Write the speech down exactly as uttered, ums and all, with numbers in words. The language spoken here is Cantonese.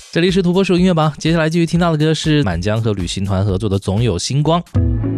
这里是土拨鼠音乐榜，接下来继续听到的歌是满江和旅行团合作的《总有星光》。